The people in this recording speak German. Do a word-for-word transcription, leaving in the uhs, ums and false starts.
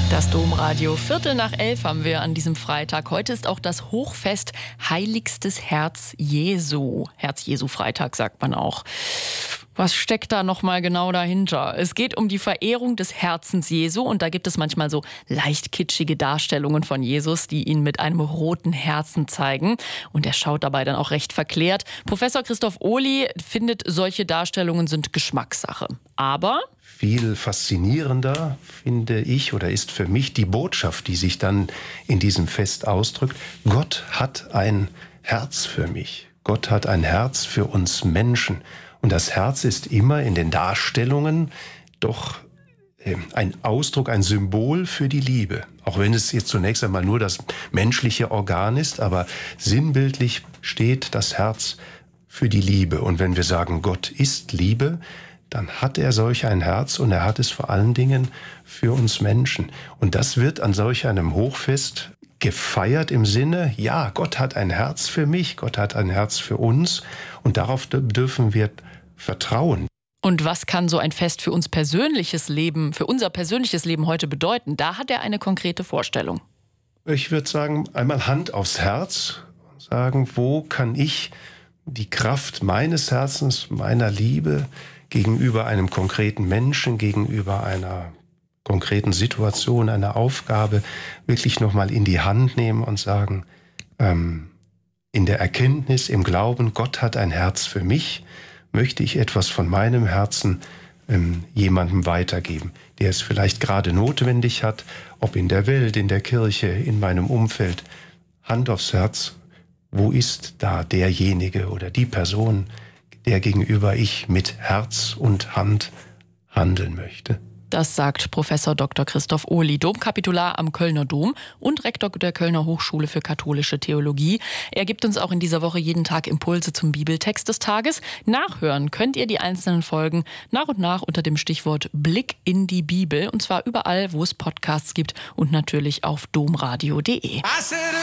Das Domradio, Viertel nach elf haben wir an diesem Freitag. Heute ist auch das Hochfest Heiligstes Herz Jesu. Herz-Jesu-Freitag sagt man auch. Was steckt da nochmal genau dahinter? Es geht um die Verehrung des Herzens Jesu und da gibt es manchmal so leicht kitschige Darstellungen von Jesus, die ihn mit einem roten Herzen zeigen. Und er schaut dabei dann auch recht verklärt. Professor Christoph Ohly findet, solche Darstellungen sind Geschmackssache. Aber viel faszinierender finde ich oder ist für mich die Botschaft, die sich dann in diesem Fest ausdrückt. Gott hat ein Herz für mich. Gott hat ein Herz für uns Menschen. Und das Herz ist immer in den Darstellungen doch ein Ausdruck, ein Symbol für die Liebe. Auch wenn es jetzt zunächst einmal nur das menschliche Organ ist, aber sinnbildlich steht das Herz für die Liebe. Und wenn wir sagen, Gott ist Liebe, dann hat er solch ein Herz und er hat es vor allen Dingen für uns Menschen. Und das wird an solch einem Hochfest gefeiert im Sinne, ja, Gott hat ein Herz für mich, Gott hat ein Herz für uns und darauf dürfen wir vertrauen. Und was kann so ein Fest für uns persönliches Leben, für unser persönliches Leben heute bedeuten? Da hat er eine konkrete Vorstellung. Ich würde sagen, einmal Hand aufs Herz und sagen, wo kann ich die Kraft meines Herzens, meiner Liebe gegenüber einem konkreten Menschen, gegenüber einer konkreten Situation, einer Aufgabe wirklich nochmal in die Hand nehmen und sagen, ähm, in der Erkenntnis, im Glauben, Gott hat ein Herz für mich, möchte ich etwas von meinem Herzen ähm, jemandem weitergeben, der es vielleicht gerade notwendig hat, ob in der Welt, in der Kirche, in meinem Umfeld. Hand aufs Herz, wo ist da derjenige oder die Person, der gegenüber ich mit Herz und Hand handeln möchte? Das sagt Professor Doktor Christoph Ohly, Domkapitular am Kölner Dom und Rektor der Kölner Hochschule für katholische Theologie. Er gibt uns auch in dieser Woche jeden Tag Impulse zum Bibeltext des Tages. Nachhören könnt ihr die einzelnen Folgen nach und nach unter dem Stichwort Blick in die Bibel. Und zwar überall, wo es Podcasts gibt und natürlich auf domradio punkt de.